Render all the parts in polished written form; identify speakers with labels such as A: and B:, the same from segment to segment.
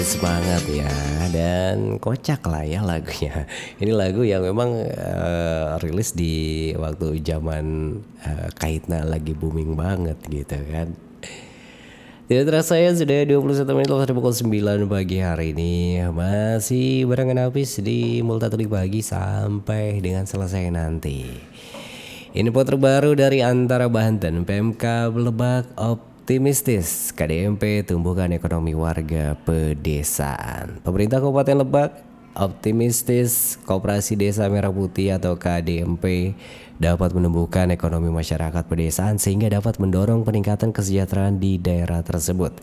A: Semangat ya, dan kocak lah ya lagunya. Ini lagu yang memang rilis di waktu zaman Kaitna lagi booming banget gitu kan. Tidak terasa ya sudah 21 menit lewat pukul 9 pagi hari ini. Masih barengan habis di Multatuli Pagi sampai dengan selesai nanti. Info terbaru dari Antara Banten, PMK Lebak optimistis KDMP tumbuhkan ekonomi warga pedesaan. Pemerintah Kabupaten Lebak optimistis Koperasi Desa Merah Putih atau KDMP dapat menumbuhkan ekonomi masyarakat pedesaan sehingga dapat mendorong peningkatan kesejahteraan di daerah tersebut.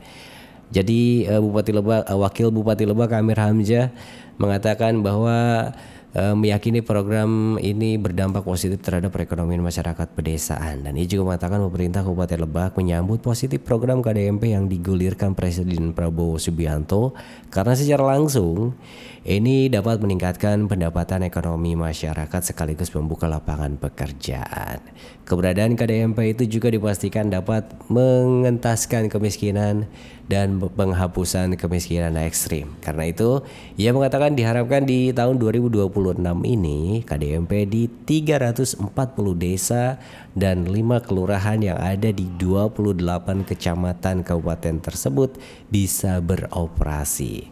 A: Jadi Wakil Bupati Lebak Amir Hamzah mengatakan bahwa meyakini program ini berdampak positif terhadap perekonomian masyarakat pedesaan, dan ia juga mengatakan pemerintah Kabupaten Lebak menyambut positif program KDMP yang digulirkan Presiden Prabowo Subianto karena secara langsung ini dapat meningkatkan pendapatan ekonomi masyarakat sekaligus membuka lapangan pekerjaan. Keberadaan KDMP itu juga dipastikan dapat mengentaskan kemiskinan dan penghapusan kemiskinan ekstrim. Karena itu, ia mengatakan diharapkan di tahun 2026 ini KDMP di 340 desa dan 5 kelurahan yang ada di 28 kecamatan kabupaten tersebut bisa beroperasi.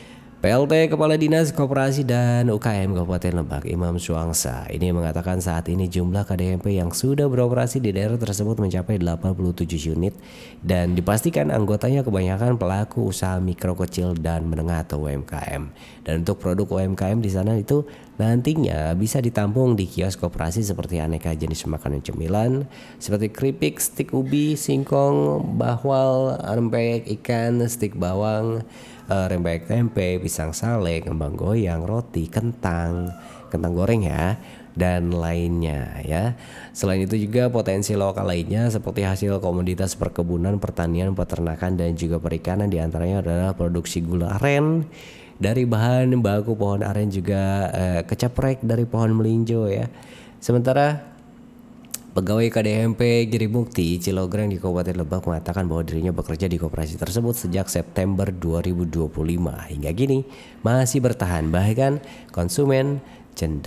A: PLT Kepala Dinas Koperasi dan UKM Kabupaten Lebak Imam Suangsa ini mengatakan saat ini jumlah KDMP yang sudah beroperasi di daerah tersebut mencapai 87 unit dan dipastikan anggotanya kebanyakan pelaku usaha mikro kecil dan menengah atau UMKM. Dan untuk produk UMKM di sana itu nantinya bisa ditampung di kios koperasi seperti aneka jenis makanan cemilan seperti keripik, stik ubi, singkong, bahwal, rempeyek ikan, stik bawang, rempeyek tempe, pisang sale, kembang goyang, roti, kentang goreng ya, dan lainnya ya. Selain itu juga potensi lokal lainnya seperti hasil komoditas perkebunan, pertanian, peternakan dan juga perikanan, diantaranya adalah produksi gula aren dari bahan baku pohon aren, juga kecaprek dari pohon melinjo ya. Sementara pegawai KDMP Girimukti Cilograng di Kabupaten Lebak mengatakan bahwa dirinya bekerja di koperasi tersebut sejak September 2025 hingga kini masih bertahan, bahkan konsumen cenderung